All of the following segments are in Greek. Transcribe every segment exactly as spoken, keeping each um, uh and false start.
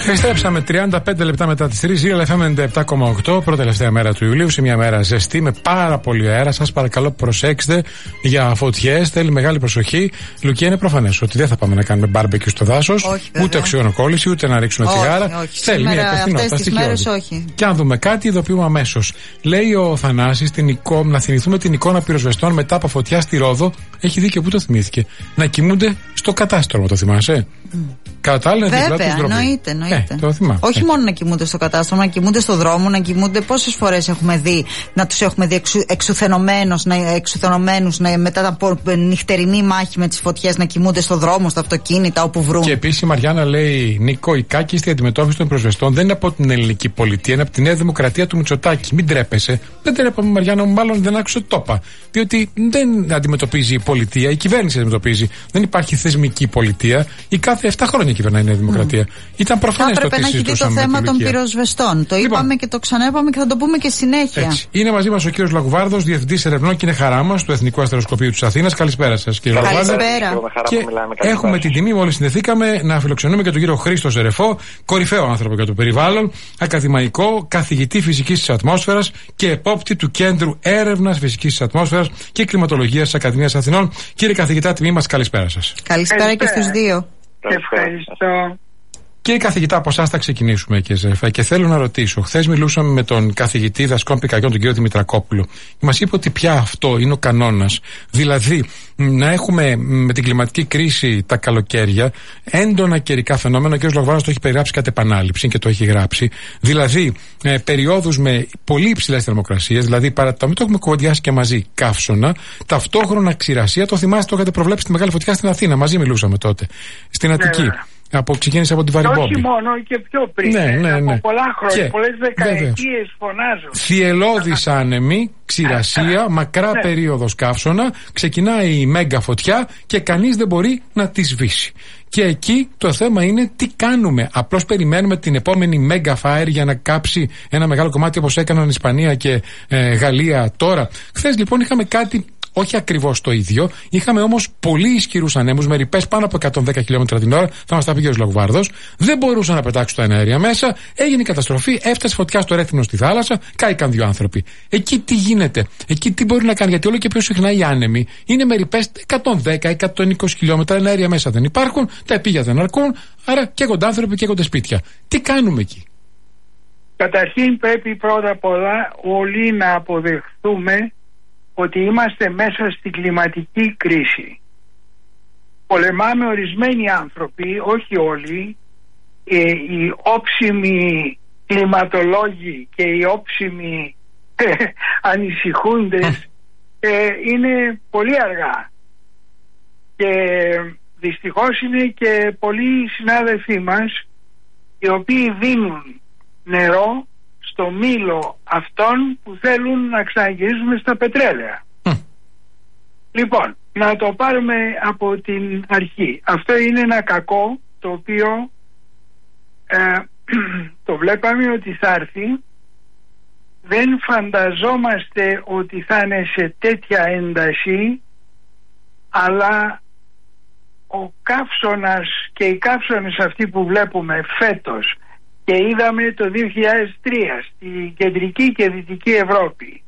Επιστρέψαμε τριάντα πέντε λεπτά μετά τις τρεις, Real εφ εμ ενενήντα επτά κόμμα οκτώ, πρώτη τελευταία μέρα του Ιουλίου, σε μια μέρα ζεστή με πάρα πολύ αέρα. Σας παρακαλώ προσέξτε για φωτιές, θέλει μεγάλη προσοχή. Λουκία, είναι προφανές ότι δεν θα πάμε να κάνουμε μπάρμπεκιου στο δάσος, ούτε οξυγονοκόλληση, ούτε να ρίξουμε όχι, τσιγάρα. Όχι, θέλει σήμερα, μια υπευθυνότητα στοιχειώδη. Όχι. Και αν δούμε κάτι, ειδοποιούμε αμέσως. Λέει ο Θανάσης, την εικό, να θυμηθούμε την εικόνα πυροσβεστών μετά από φωτιά στη Ρόδο. Έχει δίκιο, που το θυμήθηκε. Να κοιμούνται στο κατάστρωμα, το θυμάσαι. Mm. Κατά άλλα, βέβαια, εννοείται. εννοείται. Ε, το θυμάμαι. Όχι ε. μόνο να κοιμούνται στο κατάστρωμα, να κοιμούνται στο δρόμο, να κοιμούνται. Πόσες φορές έχουμε δει να τους έχουμε δει εξου, εξουθενωμένους, να, εξουθενωμένους να, μετά από νυχτερινή μάχη με τις φωτιές να κοιμούνται στο δρόμο, στα αυτοκίνητα, όπου βρουν. Και επίσης η Μαριάννα λέει, Νίκο, η κάκιστη αντιμετώπιση των πυροσβεστών δεν είναι από την ελληνική πολιτεία, είναι από τη Νέα Δημοκρατία του Μητσοτάκη. Μην τρέπεσαι. Δεν τρέπαμε, Μαριάννα μου, μάλλον δεν άκουσε το τόπα. Διότι δεν αντιμετωπίζει η πολιτεία, η κυβέρνηση αντιμετωπίζει. Δεν υπάρχει θεσμική πολιτεία. Η κάθε επτά χρόνια κυβερνάει η Νέα Δημοκρατία. Mm. Ήταν προφανές το ότι συζητούσαμε. Το θέμα των πυροσβεστών. Το λοιπόν, είπαμε και το ξαναείπαμε και θα το πούμε και συνέχεια. Έτσι. Είναι μαζί μας ο κύριος Λαγουβάρδος, διευθυντής ερευνών και είναι χαρά μας του Εθνικού Αστεροσκοπείου της Αθήνας. Καλησπέρα σας, κύριε Λαγουβάρδο. Καλησπέρα. Και έχουμε την τιμή, μόλις συνδεθήκαμε, να φιλοξενούμε και τον κύριο Χρήστο Ζερεφό, κορυφαίο άνθρωπο για το περιβάλλον, ακαδημαϊκό, καθηγητή φυσικής της ατμόσφαιρας και επόπτη του Κέντρου Έρευνας Φυσικής της Ατμόσφαιρας και Κλιματολογίας της Ακαδημίας Αθηνών. Κύριε καθηγητά, τιμή μας, καλησπέρα σας. Καλησπέρα και στους δύο. Ευχαριστώ. Κύριε καθηγητά, από εσάς θα ξεκινήσουμε, κύριε Ζερεφά, και θέλω να ρωτήσω. Χθες μιλούσαμε με τον καθηγητή δασκών πυρκαγιών, τον κύριο Δημητρακόπουλο, και μας είπε ότι πια αυτό είναι ο κανόνας. Δηλαδή, να έχουμε με την κλιματική κρίση τα καλοκαίρια έντονα καιρικά φαινόμενα. Ο κύριος Λαγουβάρδος το έχει περιγράψει κατ' επανάληψη και το έχει γράψει. Δηλαδή, ε, περιόδους με πολύ υψηλές θερμοκρασίες, δηλαδή παρατάμε, το έχουμε κουβεντιάσει και μαζί, καύσωνα, ταυτόχρονα ξηρασία. Το θυμάστε, το είχατε προβλέψει τη μεγάλη φωτιά στην Αθήνα. Μαζί μιλούσαμε τότε. Στην Αττική. Ναι, Από, ξεκίνησε από τη Βαριμπόμπη. Όχι μόνο, και πιο πριν. Ναι, ναι, ναι. Από πολλά χρόνια, και, πολλές δεκαετίες φωνάζω. Θυελλώδης άνεμοι, ξηρασία, μακρά ναι. περίοδος καύσωνα, ξεκινάει η μέγα φωτιά και κανείς δεν μπορεί να τη σβήσει. Και εκεί το θέμα είναι τι κάνουμε. Απλώς περιμένουμε την επόμενη μέγα fire για να κάψει ένα μεγάλο κομμάτι, όπως έκαναν Ισπανία και ε, Γαλλία τώρα. Χθες λοιπόν είχαμε κάτι. Όχι ακριβώς το ίδιο. Είχαμε όμως πολύ ισχυρούς ανέμους με ρηπές πάνω από εκατόν δέκα χιλιόμετρα την ώρα. Θα μας τα πει ο κύριος Λαγουβάρδος. Δεν μπορούσαν να πετάξουν τα εναέρια μέσα. Έγινε η καταστροφή. Έφτασε φωτιά στο Ρέθυμνο στη θάλασσα. Κάηκαν δύο άνθρωποι. Εκεί τι γίνεται. Εκεί τι μπορεί να κάνει. Γιατί όλο και πιο συχνά οι άνεμοι είναι με ρηπές εκατόν δέκα με εκατόν είκοσι χιλιόμετρα. Εναέρια μέσα δεν υπάρχουν. Τα επίγεια δεν αρκούν. Άρα καίγονται άνθρωποι, καίγονται σπίτια. Τι κάνουμε εκεί. Καταρχήν πρέπει πρώτα απ' όλα όλοι να αποδεχθούμε ότι είμαστε μέσα στην κλιματική κρίση. Πολεμάμε ορισμένοι άνθρωποι, όχι όλοι, ε, οι όψιμοι κλιματολόγοι και οι όψιμοι ε, ανησυχούντες ε, είναι πολύ αργά. Και δυστυχώς είναι και πολλοί συνάδελφοί μας οι οποίοι δίνουν νερό στο μήλο αυτών που θέλουν να ξαναγυρίσουμε στα πετρέλαια. Mm. Λοιπόν, να το πάρουμε από την αρχή. Αυτό είναι ένα κακό το οποίο ε, το βλέπαμε ότι θα έρθει. Δεν φανταζόμαστε ότι θα είναι σε τέτοια ένταση, αλλά ο καύσωνας και οι καύσωνες αυτοί που βλέπουμε φέτος και είδαμε το δύο χιλιάδες τρία στην κεντρική και δυτική Ευρώπη,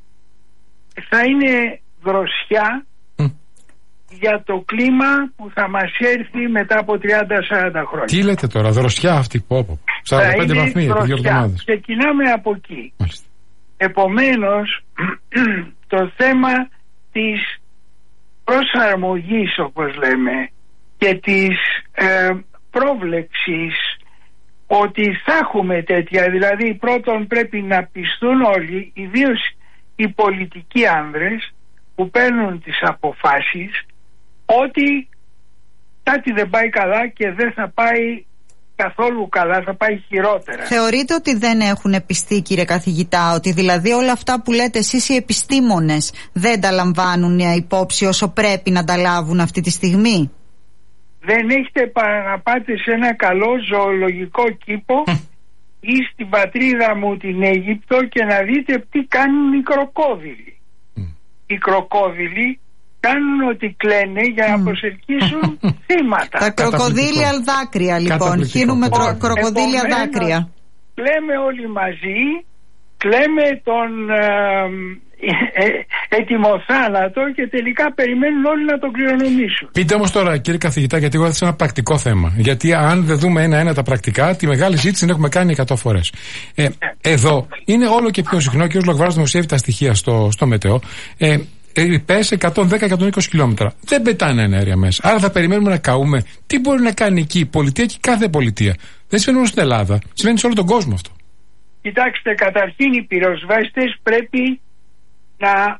θα είναι δροσιά mm. για το κλίμα που θα μας έρθει μετά από τριάντα με σαράντα χρόνια. Τι λέτε τώρα, δροσιά αυτή που όπου σαράντα πέντε βαθμοί επί δύο εβδομάδες. Ξεκινάμε από εκεί. Μάλιστα. Επομένως το θέμα της προσαρμογής, όπως λέμε, και της ε, πρόβλεψης ότι θα έχουμε τέτοια, δηλαδή πρώτον πρέπει να πιστούν όλοι, ιδίως οι πολιτικοί άνδρες που παίρνουν τις αποφάσεις, ότι κάτι δεν πάει καλά και δεν θα πάει καθόλου καλά, θα πάει χειρότερα. Θεωρείτε ότι δεν έχουν πιστεί, κύριε καθηγητά, ότι δηλαδή όλα αυτά που λέτε εσείς οι επιστήμονες δεν τα λαμβάνουν υπόψη όσο πρέπει να τα λάβουν αυτή τη στιγμή? Δεν έχετε παρά να πάτε σε ένα καλό ζωολογικό κήπο ή στην πατρίδα μου την Αίγυπτο και να δείτε τι κάνουν οι κροκόδιλοι. Mm. Οι κροκόδιλοι κάνουν ότι κλαίνε για να προσελκύσουν θύματα. Τα κροκοδίλια δάκρυα λοιπόν. Χύνουμε κρο, κροκοδίλια δάκρυα. Κλαίμε όλοι μαζί, κλαίμε τον ε, ε, ε, ετοιμοθάνατο και τελικά περιμένουν όλοι να τον κληρονομήσουν. Πείτε όμως τώρα, κύριε καθηγητά, γιατί εγώ έθεσα ένα πρακτικό θέμα. Γιατί αν δεν δούμε ένα-ένα τα πρακτικά, τη μεγάλη ζήτηση την έχουμε κάνει εκατό φορές. Ε, εδώ είναι όλο και πιο συχνό και ο Λογβάρδος δημοσιεύει τα στοιχεία στο, στο Μετεό. Ε, Πες εκατόν δέκα με εκατόν είκοσι χιλιόμετρα. Δεν πετάνε ενέργεια μέσα. Άρα θα περιμένουμε να καούμε. Τι μπορεί να κάνει εκεί η πολιτεία και κάθε πολιτεία. Δεν συμβαίνει μόνο στην Ελλάδα. Συμβαίνει σε όλο τον κόσμο αυτό. Κοιτάξτε, καταρχήν οι πυροσβέστες πρέπει να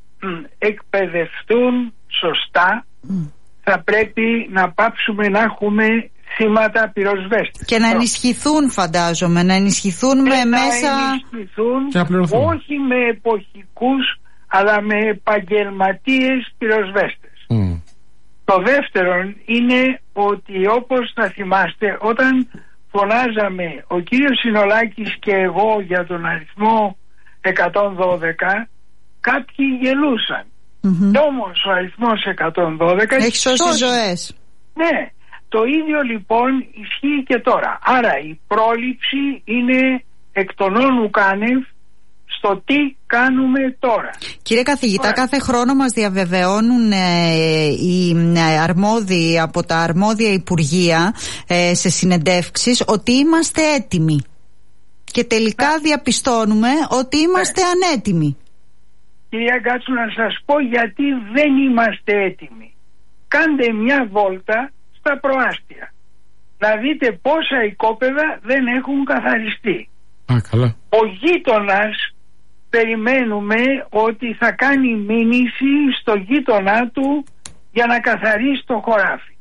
εκπαιδευτούν σωστά. Mm. Θα πρέπει να πάψουμε να έχουμε θύματα πυροσβέστες. Και να ενισχυθούν, φαντάζομαι. Να ενισχυθούν με να μέσα. Να ενισχυθούν όχι με εποχικούς, αλλά με επαγγελματίες πυροσβέστες. Mm. Το δεύτερο είναι ότι, όπως θα θυμάστε, όταν φωνάζαμε ο κύριος Συνολάκης και εγώ για τον αριθμό εκατόν δώδεκα, κάποιοι γελούσαν. Mm-hmm. Και όμως ο αριθμός εκατόν δώδεκα έχει σώσει ζωές. Ναι, το ίδιο λοιπόν ισχύει και τώρα. Άρα η πρόληψη είναι εκ των όνου κάνευ στο τι κάνουμε τώρα. Κύριε καθηγητά, Ωραία. κάθε χρόνο μας διαβεβαιώνουν ε, οι αρμόδιοι από τα αρμόδια υπουργεία ε, σε συνεντεύξεις ότι είμαστε έτοιμοι. Και τελικά ναι. διαπιστώνουμε ότι είμαστε ναι. ανέτοιμοι. Κυρία Γκάτσου, να σας πω γιατί δεν είμαστε έτοιμοι. Κάντε μια βόλτα στα προάστια. Να δείτε πόσα οικόπεδα δεν έχουν καθαριστεί. Α, καλά. Ο γείτονας περιμένουμε ότι θα κάνει μήνυση στο γείτονά του για να καθαρίσει το χωράφι.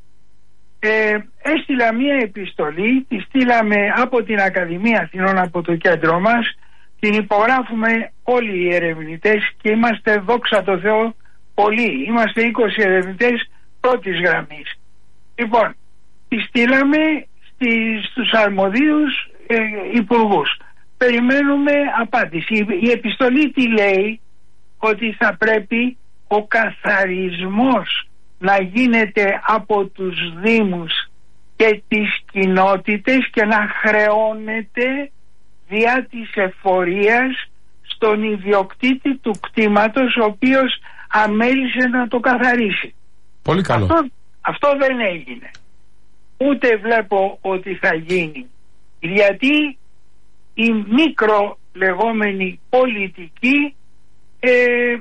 Ε, έστειλα μία επιστολή, τη στείλαμε από την Ακαδημία Αθηνών, από το κέντρο μας, την υπογράφουμε όλοι οι ερευνητές και είμαστε, δόξα τω Θεώ, πολλοί. Είμαστε είκοσι ερευνητές πρώτης γραμμής. Λοιπόν, τη στείλαμε στις, στους αρμοδίους ε, υπουργούς. Περιμένουμε απάντηση. Η επιστολή τι λέει? Ότι θα πρέπει ο καθαρισμός να γίνεται από τους δήμους και τις κοινότητες και να χρεώνεται διά της εφορίας στον ιδιοκτήτη του κτήματος, ο οποίος αμέλησε να το καθαρίσει. Πολύ καλό. Αυτό, αυτό δεν έγινε. Ούτε βλέπω ότι θα γίνει. Γιατί η μικρο λεγόμενη πολιτική ε,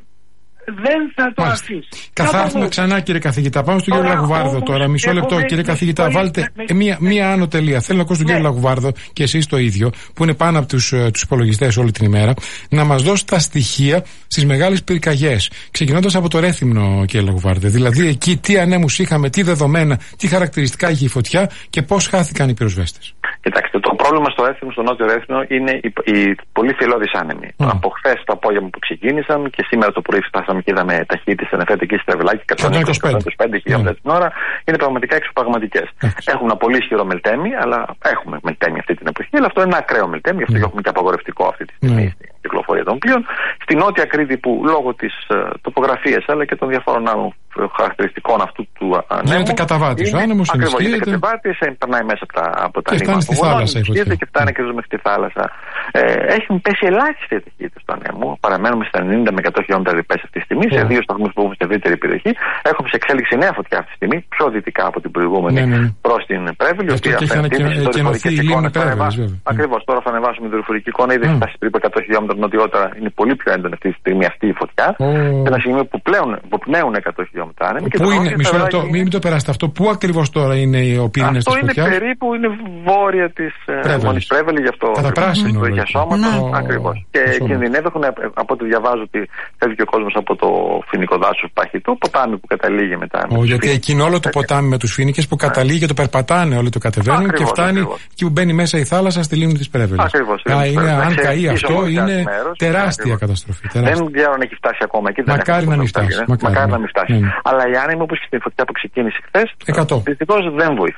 δεν θα το Μάλιστα. αφήσει. Καθάρθουμε ξανά, κύριε καθηγητά. Πάμε στον κύριο Λαγουβάρδο τώρα. Μισό λεπτό, κύριε με, καθηγητά. Με, βάλτε με, μία, μία άνω τελεία. Θέλω να ακούσω τον ναι. κύριο Λαγουβάρδο και εσείς το ίδιο, που είναι πάνω από τους, τους υπολογιστές όλη την ημέρα, να μας δώσει τα στοιχεία στις μεγάλες πυρκαγιές. Ξεκινώντας από το Ρέθυμνο, κύριε Λαγουβάρδο. Δηλαδή, εκεί τι ανέμους είχαμε, τι δεδομένα, τι χαρακτηριστικά είχε η φωτιά και πώς χάθηκαν οι πυροσβέστες. Κοιτάξτε, το πρόβλημα στο Ρέθυμνο, στο Νότιο Ρέθυμνο, είναι οι, οι πολύ θελώδεις άνεμοι. Mm. Από χθες το απόγευμα που ξεκίνησαν και σήμερα το πρωί φτάσαμε και είδαμε ταχύτητες ανεφέτε εκεί στη Στραβελάκη εκατόν είκοσι πέντε χιλιόμετρα την ώρα. Είναι πραγματικά εξωπραγματικές. Mm. Έχουμε ένα πολύ ισχυρό μελτέμι, αλλά έχουμε μελτέμι αυτή την εποχή. Αλλά αυτό είναι ένα ακραίο μελτέμι, γι' αυτό mm. έχουμε και απαγορευτικό αυτή τη στιγμή mm. στην κυκλοφορία των πλοίων. Στη Νότια Κρήτη, που λόγω της uh, τοπογραφίας αλλά και των διαφόρων άλλων χαρακτηριστικών αυτού του ανέμου. Γίνεται καταβάτης. Ο άνεμος ακριβώς, γίνεται καταβάτης, περνάει μέσα από τα, από τα νήματα που βολώνουν και φτάνει και μέχρι τη θάλασσα. Ε, έχουν πέσει ελάχιστα οι ταχύτητες του ανέμου. Παραμένουμε στα ενενήντα με εκατό χιλιόμετρα διπές αυτή τη στιγμή, yeah. σε δύο σταθμούς που έχουμε σε ευρύτερη περιοχή. Έχουμε σε εξέλιξη νέα φωτιά αυτή τη στιγμή, πιο δυτικά από την προηγούμενη yeah, yeah. προς την Πρέβειλη. Αυτό και έχει ανακοινωθεί η λίμνη Πρέβειλης. Ακριβώς, τώρα θα ανεβάσουμε την δορυφορική εικόνα. Ήδη έχει φτάσει περίπου εκατό χιλιόμετρα νοτιότερα. Είναι πολύ πιο έντονη αυτή τη στιγμή αυτή η φωτιά. Σε ένα σημείο που πλέον πνέουν εκατό χιλιόμετρα άνεμοι. Πού είναι, μισό λεπτό, μην το περάσετε αυτό. Πού ακριβώς τώρα είναι ο πυρήνας της φωτιάς? Αυτό είναι περίπου, είναι βόρεια της μόλις Πρέβειλη, γι' αυτό κατά πράσινο. Για σώματα, ακριβώς. Και κινδυνεύουν, από ό,τι διαβάζω, ότι φεύγει και ο κόσμος από το φοινικό δάσος του Παχητού, ποτάμι που καταλήγει μετά. Oh, γιατί εκείνο όλο το ποτάμι με τους φοίνικες που καταλήγει και το περπατάνε, όλοι το κατεβαίνουν και φτάνει εκεί που μπαίνει μέσα η θάλασσα στη λίμνη της Πρέβειλης. Ακριβώς. Αν καεί αυτό, είναι τεράστια καταστροφή. Δεν ξέρω αν έχει φτάσει ακόμα εκεί. Μακάρι να μην φτάσει. Μακάρι να μην φτάσει. Αλλά οι άνεμοι, όπως και στην φωτιά που ξεκίνησε χθες, δυστυχώς δεν βοηθούν.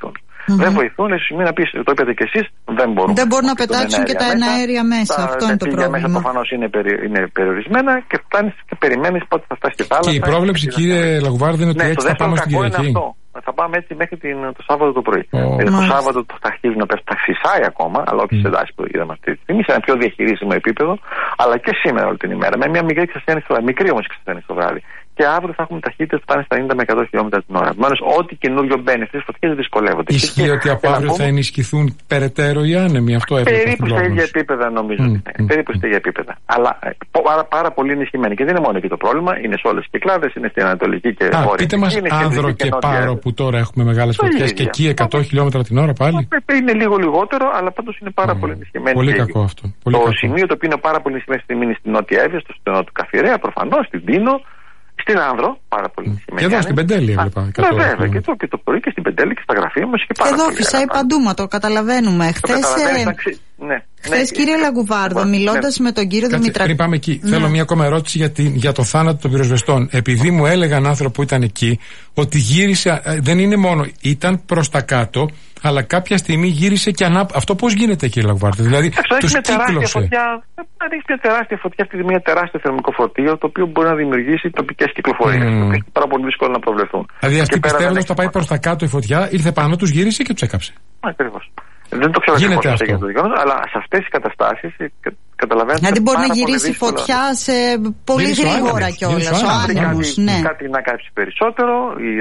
Mm-hmm. Δεν βοηθούν, ίσω σημαίνει να πει, το είπατε και εσείς, δεν μπορούν. Δεν μπορούν να πετάξουν και τα εναέρια μέσα. μέσα. Αυτό είναι το πρόβλημα. Τα μέσα προφανώς είναι, περι, είναι περιορισμένα και φτάνει και περιμένει πότε θα φτάσει και τα άλλα. Και η πρόβλεψη, κύριε Λαγουβάρδη, είναι ότι ναι, έτσι θα πάμε στην Κυριακή. Θα πάμε έτσι μέχρι την, το Σάββατο το πρωί. Oh. Ε, το Σάββατο θα αρχίζουν να πέφτουν, θα φυσάει ακόμα, αλλά όχι mm. σε εντάσεις που είδαμε αυτή τη στιγμή, σε ένα πιο διαχειρίσιμο επίπεδο, αλλά και σήμερα όλη την ημέρα. Με μια μικρή εξασθένηση το βράδυ, μικρή όμως εξασθένηση το βράδυ. Και αύριο θα έχουμε ταχύτητες που πάνε στα ενενήντα με εκατό χιλιόμετρα την ώρα. Επομένως, ό,τι καινούριο μπαίνει στις φωτιές δυσκολεύονται. Ισχύει και ότι από αύριο θα ενισχυθούν περαιτέρω οι άνεμοι, αυτό έπρεπε. Περίπου στα ίδια επίπεδα, νομίζω. Mm, mm, περίπου στα ίδια επίπεδα. Αλλά πάρα, πάρα πολύ ενισχυμένοι. Και δεν είναι μόνο εκεί το πρόβλημα, είναι σε όλες τις Κυκλάδες, είναι στην Ανατολική και Βόρεια. Πείτε μας, Άνδρο και Πάρο που τώρα έχουμε μεγάλες φωτιές και εκεί εκατό χιλιόμετρα την ώρα πάλι. Είναι λίγο λιγότερο, αλλά πάντως είναι πάρα πολύ ενισχυμένοι. Πολύ κακό αυτό. Το σημείο το οποίο είναι πάρα πολύ ενισχυμένο στη μήνυ στην Νότια Εύβοια, στο στενό του Καφιρέα, προφανώς, στην Πίνο. Στην Άνδρο, πάρα πολύ ενισχυμένη. Και εδώ στην Πεντέλη έβλεπα. Ναι, βέβαια, και εδώ και το πρωί και στην Πεντέλη και στα γραφεία μας και πάρα εδώ φυσάει παντού, μα το καταλαβαίνουμε. Χθες, ναι, χθες ναι, κύριε Λαγουβάρδο, ναι, μιλώντας ναι. με τον κύριο Δημητρακόπουλο. Πριν πάμε εκεί, ναι. θέλω μια ακόμα ερώτηση για, την, για το θάνατο των πυροσβεστών. Επειδή μου έλεγαν άνθρωποι που ήταν εκεί ότι γύρισε, δεν είναι μόνο, ήταν προς τα κάτω, αλλά κάποια στιγμή γύρισε και ανάποδα. Αυτό πώς γίνεται, κύριε Λαγουβάρδο? Δηλαδή, τους κύκλωσε. Αν έχει μια τεράστια φωτιά, αυτή μια τεράστιο θερμικό φορτίο, το οποίο μπορεί να δημιουργήσει τοπικές κυκλοφορίες. Mm. Είναι πάρα πολύ δύσκολο να προβλεφθούν. Δηλαδή, αυτοί πιστεύουν ότι θα πάει προς τα κάτω η φωτιά, ήρθε πάνω τους, γύρισε και τους έκαψε. Ακριβώς. Δεν το ξέρω γίνεται αυτό. Για το γεγονός, αλλά σε αυτές τις καταστάσεις καταλαβαίνετε. Δηλαδή, μπορεί να γυρίσει φωτιά σε πολύ γρήγορα κιόλας. Ο άνεμος. Κάτι να κάψει περισσότερο.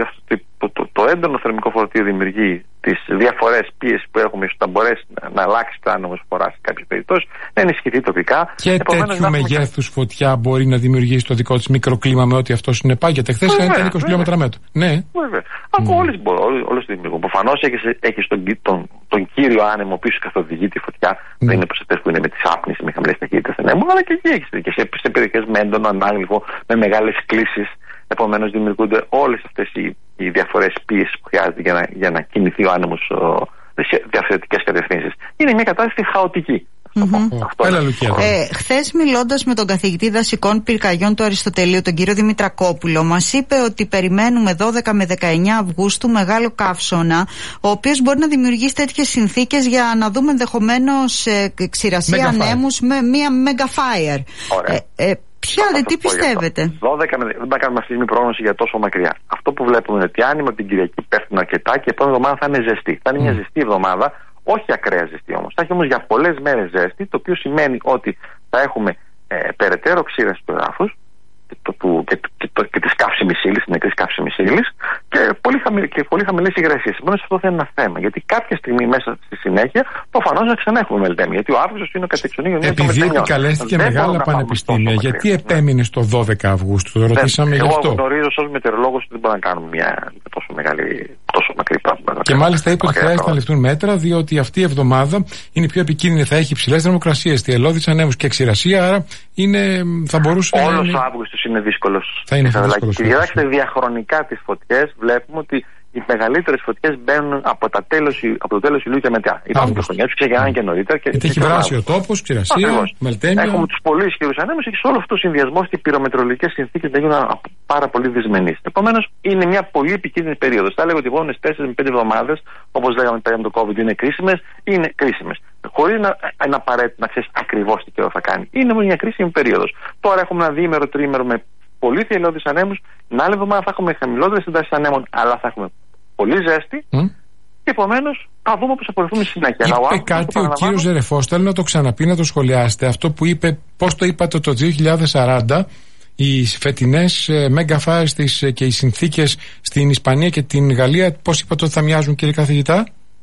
Το, το, το έντονο θερμικό φορτίο δημιουργεί τις διαφορές πίεσης που έχουμε ώστε να μπορέσει να, να αλλάξει το άνεμος φορά σε κάποιες περιπτώσεις, να ενισχυθεί τοπικά. Και τέτοιου μεγέθους κα... φωτιά μπορεί να δημιουργήσει το δικό της μικροκλίμα με ό,τι αυτό συνεπάγεται. Χθες ήταν είκοσι χιλιόμετρα μέτρο. Ναι. Βέβαια. Ακόμα mm. όλες μπορούν, όλες τις δημιουργούν. Προφανώς έχεις, έχεις τον, τον, τον κύριο άνεμο πίσω καθοδηγεί τη φωτιά. Mm. Δεν είναι όπως αυτές που είναι με τις άπνες, με χαμηλές ταχύτητες ανέμου, αλλά και εκεί έχεις και σε, σε περιοχές με έντονο ανάγλυφο, με μεγάλες κλίσεις. Επομένως δημιουργούνται όλες αυτές οι, οι διαφορές πίεσης που χρειάζεται για να, για να κινηθεί ο άνεμος σε διαφορετικές κατευθύνσεις. Είναι μια κατάσταση χαοτική. Mm-hmm. Αυτό ε, χθες μιλώντας με τον καθηγητή δασικών πυρκαγιών του Αριστοτελείου, τον κύριο Δημητρακόπουλο, μας είπε ότι περιμένουμε δώδεκα με δεκαεννιά Αυγούστου μεγάλο καύσωνα, ο οποίος μπορεί να δημιουργήσει τέτοιες συνθήκες για να δούμε ενδεχομένως ε, ξηρασία ανέμους με μια mega fire. Ε, ε, Ποια, δε, τι πιστεύετε? δώδεκα, δεν θα κάνουμε αυτή τη στιγμή πρόγνωση για τόσο μακριά. Αυτό που βλέπουμε είναι ότι άνοιγμα την Κυριακή πέφτουν αρκετά και η επόμενη εβδομάδα θα είναι ζεστή. Θα είναι mm. μια ζεστή εβδομάδα, όχι ακραία ζεστή όμως. Θα έχει όμως για πολλές μέρες ζέστη, το οποίο σημαίνει ότι θα έχουμε ε, περαιτέρω ξύραση του εδάφους και, το, και, και, και, και της καύσιμης ύλης, της νεκρής καύσιμης ύλης και πολύ, χαμηλ, και πολύ χαμηλές υγρασίες. Επομένως αυτό θα είναι ένα θέμα. Γιατί κάποια στιγμή μέσα στη συνέχεια προφανώς να ξανά έχουμε μελτέμια. Γιατί ο Αύγουστος είναι ο κατεξονίγιο. Επειδή επικαλέστηκε μεγάλα πανεπιστήμια, γιατί επέμεινε στο δώδεκα Αυγούστου? Το ρωτήσαμε γι' αυτό. Εγώ γνωρίζω ως μετεωρολόγος ότι δεν μπορούμε να κάνουμε μια τόσο μεγάλη, τόσο μακρύ πράγμα. Και μάλιστα είπε ότι χρειάζεται να ληφθούν μέτρα, διότι αυτή η εβδομάδα είναι πιο επικίνδυνη. Θα έχει υψηλές θερμοκρασίες, θυελλώδεις ανέμους και ξηρασία, άρα είναι, θα μπορούσε να. Όλος ο Αύγουστος είναι δύσκολος. Θα είναι δύσκολος. Και κοιτάξτε διαχρονικά τις φωτιές, βλέπουμε ότι οι μεγαλύτερες φωτιές μπαίνουν από, τα τέλος, από το τέλος Ιουλίου και μετά. Υπάρχουν και χρονιές που ξεκινάνε και νωρίτερα. Και γιατί έχει βράσει ο τόπος, ξηρασία, μελτέμια. Έχουμε τους πολύ ισχυρούς ανέμους και σε όλο αυτό ο συνδυασμό και οι πυρομετρολογικές συνθήκες να γίνουν πάρα πολύ δυσμενείς. Επομένως, είναι μια πολύ επικίνδυνη περίοδος. Θα έλεγα ότι οι επόμενες τέσσερις με πέντε εβδομάδες, όπως λέγαμε πριν το COVID, είναι κρίσιμες. Είναι κρίσιμες. Χωρίς να είναι απαραίτητο να ξέρει ακριβώς τι καιρό θα κάνει. Είναι μια κρίσιμη περίοδος. Τώρα έχουμε ένα διήμερο, τρίμερο με πολύ θυελλώδεις ανέμους. Την άλλη εβδομάδα θα έχουμε χαμηλότερες εντάσεις ανέμων, αλλά θα έχουμε πολύ ζέστη. Mm. Και επομένως θα δούμε πώς θα απορροφούμε συνέχεια. Είπε κάτι ο κύριος Ζερεφός, θέλω να το ξαναπεί, να το σχολιάσετε. Αυτό που είπε, πώς το είπατε, το δύο χιλιάδες σαράντα, οι φετινές mega fires και οι συνθήκες στην Ισπανία και την Γαλλία, πώς είπατε ότι θα μοιάζουν, κύριε καθηγητά?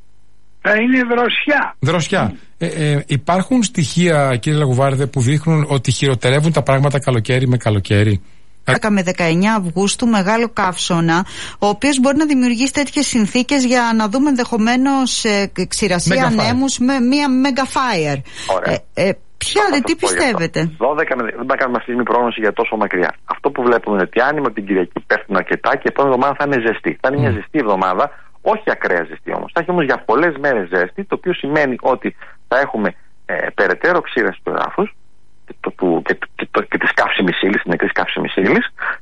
Θα είναι δροσιά. Δροσιά. Mm. Ε, ε, υπάρχουν στοιχεία, κύριε Λαγουβάρδε, που δείχνουν ότι χειροτερεύουν τα πράγματα καλοκαίρι με καλοκαίρι? δώδεκα με δεκαεννιά Αυγούστου μεγάλο καύσωνα, ο οποίος μπορεί να δημιουργήσει τέτοιες συνθήκες για να δούμε ενδεχομένως ε, ξηρασία ανέμους με μια mega fire. Ωραία. Ε, ε, ποια, δε, τι πιστεύετε? δώδεκα, δεν θα κάνουμε αυτή τη στιγμή πρόγνωση για τόσο μακριά. Αυτό που βλέπουμε είναι ότι άνοιγμα την Κυριακή πέφτουν αρκετά και η επόμενη εβδομάδα θα είναι ζεστή. Θα είναι mm. μια ζεστή εβδομάδα, όχι ακραία ζεστή όμως. Θα έχει όμως για πολλές μέρες ζέστη, το οποίο σημαίνει ότι θα έχουμε ε, περαιτέρω ξύραση του εδάφους και, το, και, και, και, και της καύσιμης ύλης, της νεκρής καύσιμης ύλης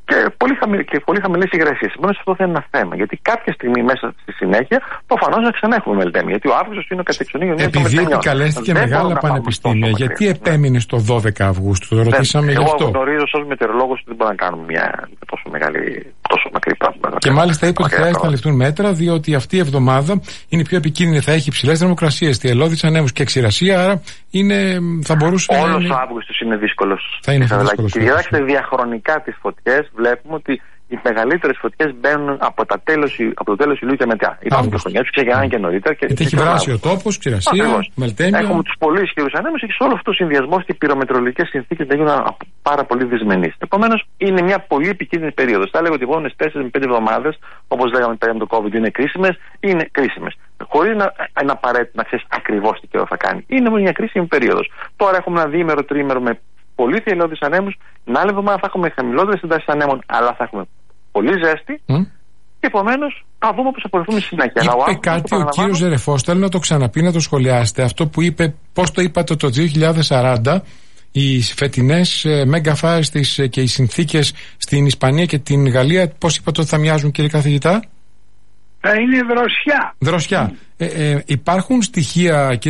και πολύ, χαμηλ, και πολύ χαμηλές υγρασίες. Επομένως αυτό θα είναι ένα θέμα. Γιατί κάποια στιγμή μέσα στη συνέχεια προφανώς να ξανά έχουμε μελτέμια. Γιατί ο Αύγουστος είναι ο κατεξονίγιος μήνας. Επειδή επικαλέστηκε μεγάλα πανεπιστήμια, γιατί επέμεινε στο δώδεκα Αυγούστου, το ρωτήσαμε γι' αυτό. Εγώ γνωρίζω ως μετεωρολόγος ότι δεν μπορούμε να κάνουμε μια τόσο μεγάλη, τόσο μακρύ πράγμα. Και μάλιστα είπε ότι χρειάζεται να ληφθούν μέτρα, διότι αυτή η εβδομάδα είναι πιο επικίνδυνη, θα έχει υψηλές θερμοκρασίες, τυελώδεις ανέμους και ξηρασία, άρα είναι, θα μπορούσε. Όλος ο Αύγουστος είναι δύσκολος. Θα είναι δύσκολος. Και κοιτάξτε διαχρονικά τις φωτιές, βλέπουμε ότι οι μεγαλύτερες φωτιές μπαίνουν από, τα τέλος, από το τέλος Ιουλίου και μετά. Υπάρχουν και χρονιές που ξεκινάνε και νωρίτερα. Και, και έχει βράσει ο τόπος, ξηρασία, μελτέμια. Έχουμε τους πολύ ισχυρούς ανέμους και σε όλο αυτό ο συνδυασμός και οι πυρομετρολογικές συνθήκες δεν γίνουν πάρα πολύ δυσμενείς. Επομένως είναι μια πολύ επικίνδυνη περίοδος. Θα έλεγα ότι οι επόμενες τέσσερις με πέντε εβδομάδες, όπως λέγαμε πέραν το COVID, είναι κρίσιμες, είναι κρίσιμες. Χωρίς να είναι απαραίτητο να ξέρεις ακριβώς τι καιρό θα κάνει. Είναι μια κρίσιμη περίοδος. Τώρα έχουμε ένα διήμερο, τρίμερο με πολύ θελώδεις ανέμους. Την άλλη εβδομάδα θα έχουμε χαμηλότερες εντάσεις ανέμων, αλλά θα έχουμε πολύ ζέστη. Mm. Και επομένως θα δούμε πώς θα προωθούμε συνέχεια. Είπε κάτι ο κύριος Ζερεφός, θέλω να το ξαναπεί, να το σχολιάσετε. Αυτό που είπε, πώς το είπατε το δύο χιλιάδες σαράντα, οι φετινές μεγαφάριστες και οι συνθήκες στην Ισπανία και την Γαλλία, πώς είπατε ότι θα μοιάζουν, κύριε καθηγητά? Θα είναι δροσιά. Δροσιά. Mm. Ε, ε, υπάρχουν στοιχεία,